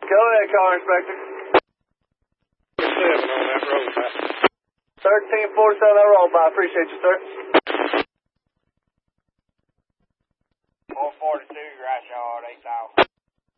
Go ahead, car inspector. 7 on that road. 1347 that roll by. Appreciate you, sir. 442, grass yard, 8,000.